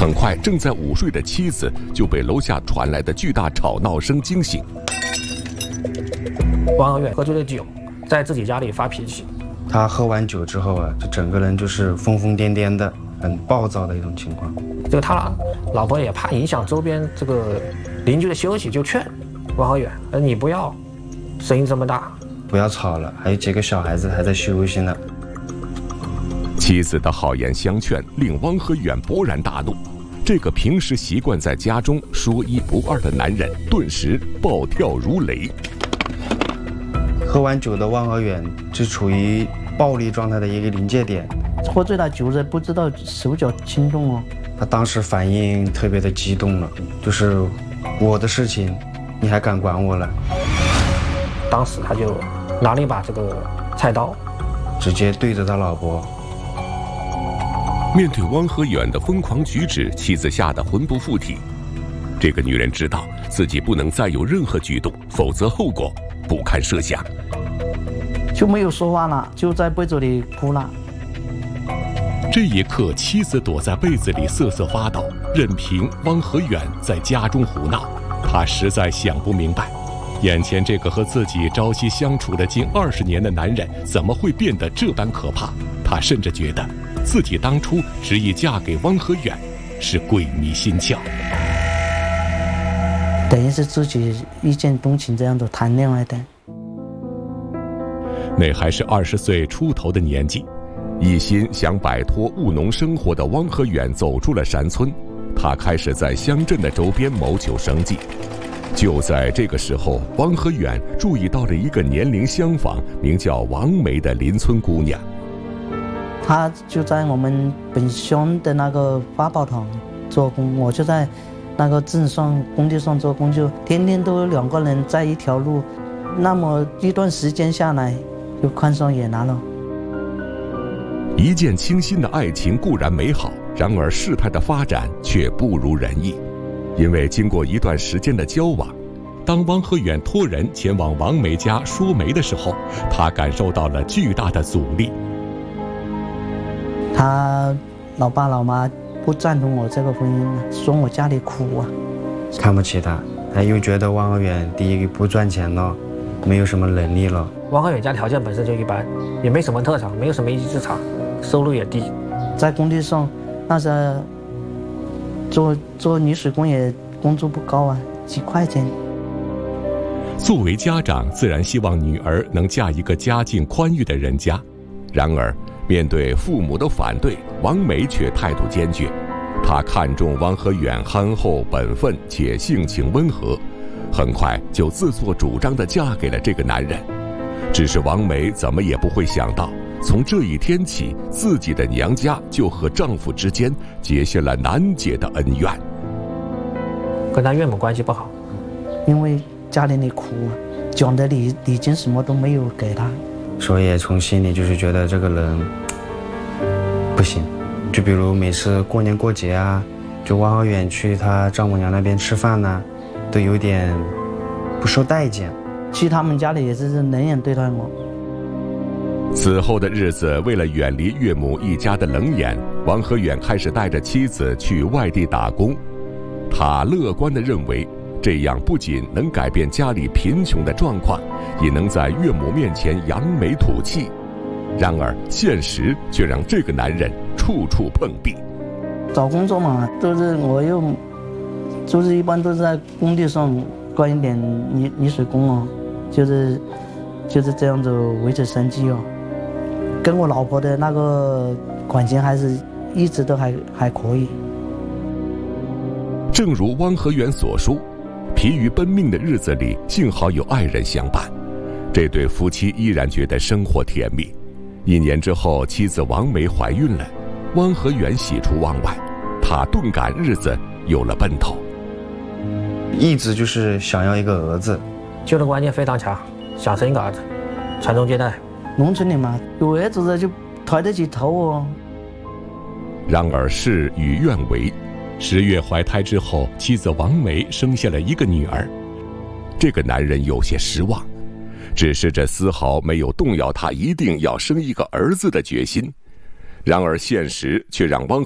很快，正在午睡的妻子就被楼下传来的巨大吵闹声惊醒。 王和远喝醉了酒，在自己家里发脾气。 他喝完酒之后啊，就整个人就是疯疯癫癫的，很暴躁的一种情况。 这个他老婆也怕影响周边这个邻居的休息，就劝王和远：“你不要声音这么大， 不要吵了，还有几个小孩子还在休息呢。” 妻子的好言相劝令汪和远勃然大怒，这个平时习惯在家中说一不二的男人顿时暴跳如雷。 喝完酒的汪和远就处于暴力状态的一个临界点， 喝醉了酒不知道手脚轻重哦。 他当时反应特别的激动了，就是我的事情你还敢管我了。 当时他就拿了一把这个菜刀， 直接对着他老婆。 面对汪和远的疯狂举止，妻子吓得魂不附体。这个女人知道自己不能再有任何举动，否则后果不堪设想。 就没有说话了，就在被子里哭了。 这一刻，妻子躲在被子里瑟瑟发抖，任凭汪和远在家中胡闹。她实在想不明白，眼前这个和自己朝夕相处了近20年的男人，怎么会变得这般可怕？她甚至觉得自己当初执意嫁给汪和远是鬼迷心窍， 等于是自己一见钟情这样子谈恋爱的。 那还是20岁出头的年纪，一心想摆脱务农生活的汪和远走出了山村，他开始在乡镇的周边谋求生计。就在这个时候，汪和远注意到了一个年龄相仿、名叫王梅的邻村姑娘。 她就在我们本乡的那个发报厂做工，我就在那个镇上工地上做工，就天天都有2个人在一条路，那么一段时间下来就看上眼来了。 一见倾心的爱情固然美好，然而事态的发展却不如人意。因为经过一段时间的交往，当汪和远托人前往王梅家说媒的时候，他感受到了巨大的阻力。 他老爸老妈不赞同我这个婚姻，说我家里苦啊， 看不起他，他又觉得汪和远第一个不赚钱了，没有什么能力了。 汪和远家条件本身就一般，也没什么特长，没有什么一技之长，收入也低。 在工地上那时做泥水工也工资不高啊，几块钱。 作为家长，自然希望女儿能嫁一个家境宽裕的人家。然而面对父母的反对，王梅却态度坚决。她看中汪和远憨厚本分且性情温和，很快就自作主张地嫁给了这个男人。只是王梅怎么也不会想到，从这一天起，自己的娘家就和丈夫之间结下了难解的恩怨。 跟她岳母关系不好， 因为家里苦啊，讲的礼金什么都没有给她， 所以从心里就是觉得这个人不行。就比如每次过年过节啊，就汪和远去他丈母娘那边吃饭呢，都有点不受待见。 去他们家里也是冷眼对待我。 此后的日子，为了远离岳母一家的冷眼，汪和远开始带着妻子去外地打工。他乐观地认为，这样不仅能改变家里贫穷的状况，也能在岳母面前扬眉吐气。然而现实却让这个男人处处碰壁。 找工作嘛，就是一般都是在工地上干一点泥水工哦，就是这样子维持生计哦。跟我老婆的那个感情还是一直都还可以。 正如汪和远所说，疲于奔命的日子里，幸好有爱人相伴。这对夫妻依然觉得生活甜蜜。1年之后，妻子王梅怀孕了，汪和远喜出望外，他顿感日子有了奔头。 一直就是想要一个儿子， 就的观念非常强，想生一个儿子，传宗接代。 农村里嘛，有儿子的就抬得起头哦。 然而事与愿违，10月怀胎之后，妻子王梅生下了一个女儿。这个男人有些失望，只是这丝毫没有动摇他一定要生一个儿子的决心。然而现实却让汪